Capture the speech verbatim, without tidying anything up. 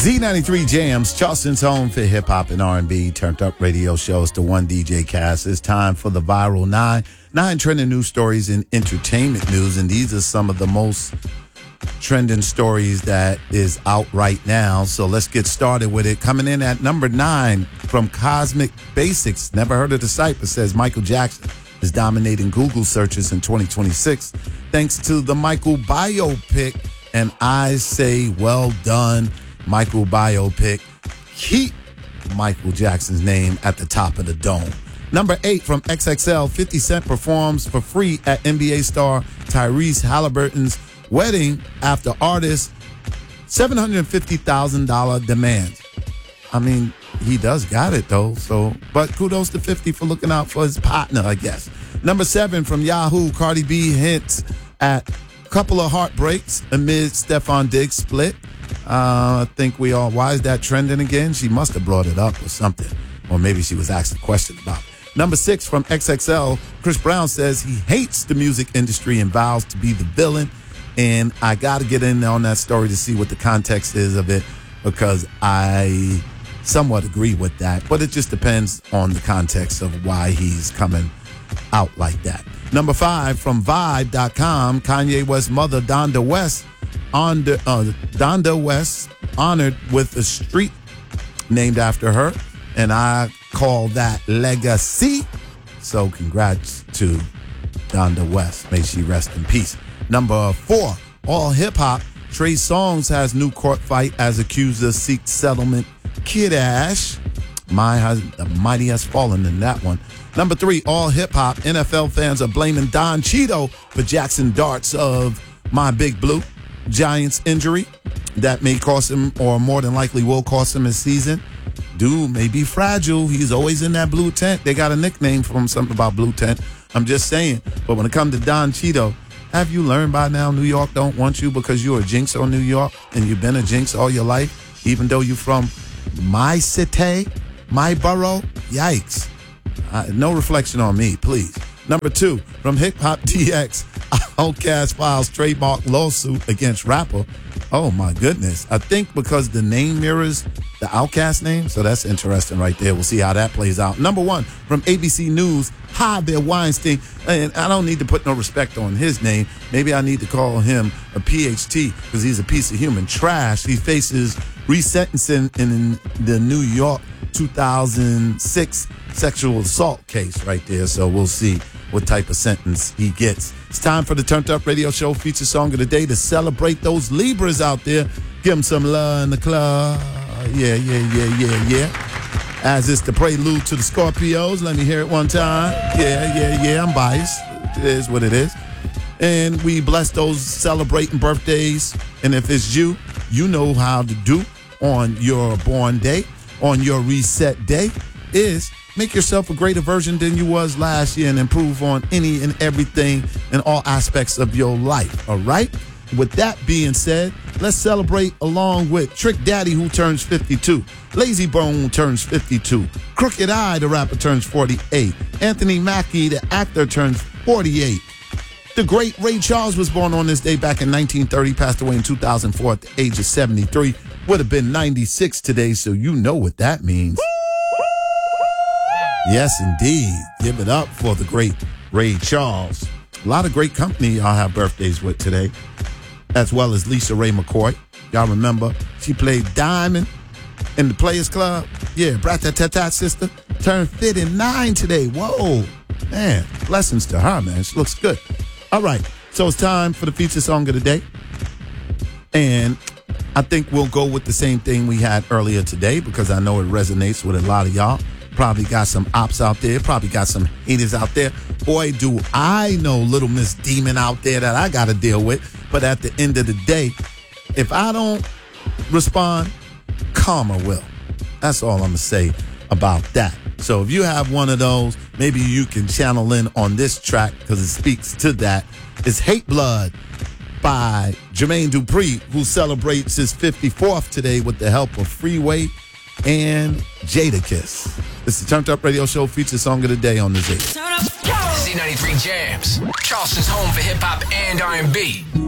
Z ninety-three Jams, Charleston's home for hip-hop and R and B, turned up radio shows to one D J cast. It's time for the Viral Nine. Nine trending news stories in entertainment news, and these are some of the most trending stories that is out right now. So let's get started with it. Coming in at number nine from Cosmic Basics. Never heard of the site, but says Michael Jackson is dominating Google searches in twenty twenty-six thanks to the Michael biopic. And I say, well done, Michael biopic. Keep Michael Jackson's name at the top of the dome. Number eight from X X L, fifty Cent performs for free at N B A star Tyrese Halliburton's wedding after artist seven hundred fifty thousand dollars demands. I mean, he does got it though, so, but kudos to fifty for looking out for his partner, I guess. Number seven from Yahoo, Cardi B hints at a couple of heartbreaks amid Stephon Diggs split. Uh, I think we all, why is that trending again? She must have brought it up or something, or maybe she was asked a question about it. Number six from X X L, Chris Brown says he hates the music industry and vows to be the villain. And I got to get in on that story to see what the context is of it, because I somewhat agree with that. But it just depends on the context of why he's coming out like that. Number five from Vibe dot com, Kanye West's mother, Donda West, on the, uh, Donda West, honored with a street named after her. And I call that legacy. So congrats to Donda West. May she rest in peace. Number four, all hip hop. Trey Songz has new court fight as accusers seek settlement. Kid Ash, my has, the mighty has fallen in that one. Number three, all hip hop. N F L fans are blaming Don Cheeto for Jackson Darts of My Big Blue Giants injury that may cost him, or more than likely will cost him, his season. Dude may be fragile. He's always in that blue tent. They got a nickname for him, something about blue tent. I'm just saying. But when it comes to Don Cheeto, have you learned by now New York don't want you because you're a jinx on New York and you've been a jinx all your life, even though you're from my city, my borough? Yikes. Uh, no reflection on me, please. Number two, from Hip Hop T X, Outkast files trademark lawsuit against rapper. Oh, my goodness. I think because the name mirrors the Outkast name, so that's interesting right there. We'll see how that plays out. Number one, from A B C News, Harvey Weinstein, and I don't need to put no respect on his name. Maybe I need to call him a P H T because he's a piece of human trash. He faces resentencing in the New York two thousand six sexual assault case right there. So we'll see what type of sentence he gets. It's time for the Turned Up Radio Show feature song of the day to celebrate those Libras out there. Give them some love in the club. Yeah, yeah, yeah, yeah, yeah. As it's the prelude to the Scorpios. Let me hear it one time. Yeah, yeah, yeah. I'm biased. It is what it is. And we bless those celebrating birthdays. And if it's you, you know how to do on your born day, on your reset day, is make yourself a greater version than you was last year and improve on any and everything in all aspects of your life. All right? With that being said, let's celebrate along with Trick Daddy, who turns fifty-two. Lazy Bone turns fifty-two. Crooked Eye, the rapper, turns forty-eight. Anthony Mackie, the actor, turns forty-eight. The great Ray Charles was born on this day back in nineteen thirty, passed away in two thousand four at the age of seventy-three. Would have been ninety-six today, so you know what that means. Yes, indeed. Give it up for the great Ray Charles. A lot of great company y'all have birthdays with today, as well as Lisa Ray McCoy. Y'all remember she played Diamond in the Players Club? Yeah, Brat-tat-tat-tat sister. Turned fifty-nine today. Whoa. Man, blessings to her, man. She looks good. All right, so it's time for the feature song of the day. And I think we'll go with the same thing we had earlier today because I know it resonates with a lot of y'all. Probably got some ops out there. Probably got some haters out there. Boy, do I know Little Miss Demon out there that I got to deal with. But at the end of the day, if I don't respond, karma will. That's all I'm going to say about that. So if you have one of those, maybe you can channel in on this track because it speaks to that. It's Hate Blood by Jermaine Dupri, who celebrates his fifty-fourth today with the help of Freeway and Jadakiss. It's the Turned Up Radio Show feature song of the day on the Z. Z ninety-three Jams, Charleston's home for hip hop and R and B.